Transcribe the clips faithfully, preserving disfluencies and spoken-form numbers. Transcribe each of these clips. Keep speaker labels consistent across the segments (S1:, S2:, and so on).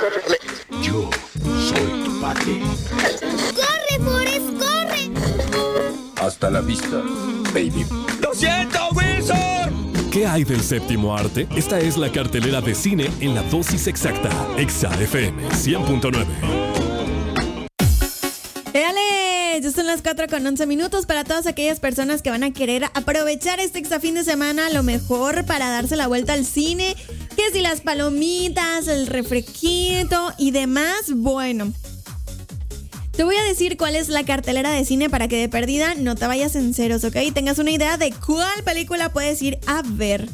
S1: Yo soy tu padre.
S2: ¡Corre, Forrest, corre!
S1: Hasta la vista, baby.
S3: ¡Lo siento, Wilson!
S4: ¿Qué hay del séptimo arte? Esta es la cartelera de cine en la dosis exacta. Exa F M cien punto nueve.
S5: ¡Éale! Ya son las cuatro con once minutos para todas aquellas personas que van a querer aprovechar este extra fin de semana, a lo mejor para darse la vuelta al cine. Que si las palomitas, el refresquito y demás, bueno. Te voy a decir cuál es la cartelera de cine para que de perdida no te vayas en ceros, ¿ok? Tengas una idea de cuál película puedes ir a ver.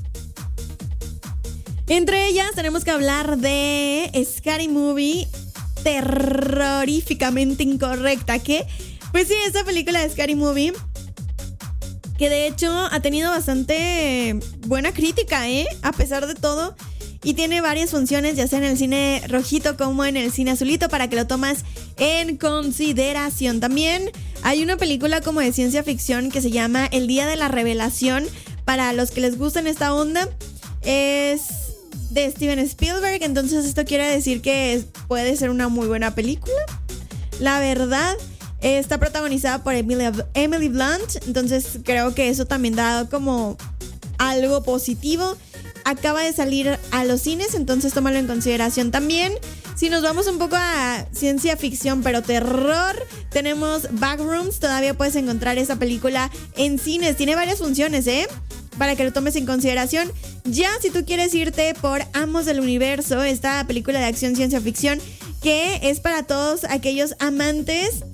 S5: Entre ellas tenemos que hablar de Scary Movie, terroríficamente incorrecta, ¿qué? Pues sí, esta película de Scary Movie, que de hecho ha tenido bastante buena crítica, ¿eh? A pesar de todo. Y tiene varias funciones, ya sea en el cine rojito como en el cine azulito, para que lo tomas en consideración. También hay una película como de ciencia ficción que se llama El Día de la Revelación. Para los que les gustan esta onda, es de Steven Spielberg. Entonces esto quiere decir que puede ser una muy buena película. La verdad, está protagonizada por Emily, Emily Blunt. Entonces creo que eso también da como algo positivo. Acaba de salir a los cines, entonces tómalo en consideración también. Si nos vamos un poco a ciencia ficción, pero terror, tenemos Backrooms. Todavía puedes encontrar esa película en cines. Tiene varias funciones, ¿eh? Para que lo tomes en consideración. Ya si tú quieres irte por Amos del Universo, esta película de acción ciencia ficción, que es para todos aquellos amantes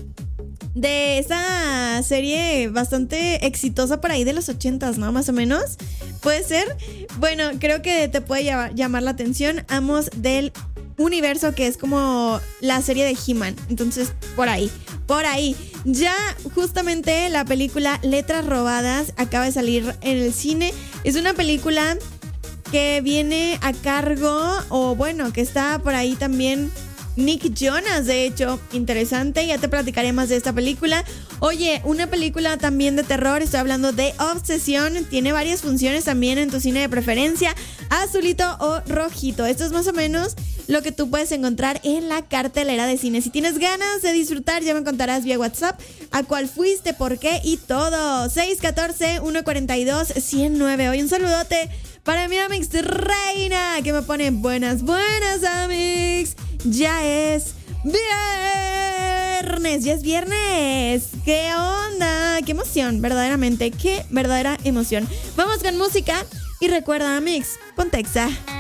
S5: de esa serie bastante exitosa por ahí de los ochentas, ¿no? Más o menos. ¿Puede ser? Bueno, creo que te puede llamar la atención Amos del Universo, que es como la serie de He-Man. Entonces, por ahí, por ahí. Ya justamente la película Letras Robadas acaba de salir en el cine. Es una película que viene a cargo, o bueno, que está por ahí también Nick Jonas, de hecho, interesante, ya te platicaré más de esta película. Oye, una película también de terror, estoy hablando de Obsesión, tiene varias funciones también en tu cine de preferencia, azulito o rojito. Esto es más o menos lo que tú puedes encontrar en la cartelera de cine. Si tienes ganas de disfrutar, ya me contarás vía WhatsApp a cuál fuiste, por qué y todo. seis uno cuatro, uno cuatro dos, uno cero nueve. Hoy un saludote para mi Amix Reina, que me pone buenas, buenas, Amix. Ya es viernes, ya es viernes. ¿Qué onda? Qué emoción, verdaderamente, qué verdadera emoción. Vamos con música y recuerda, Amix, ponte Exa.